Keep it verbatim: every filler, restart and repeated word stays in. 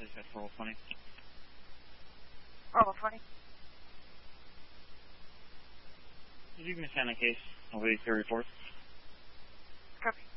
at four twenty. four twenty. Did you give me a case? I'll wait for your report. Copy.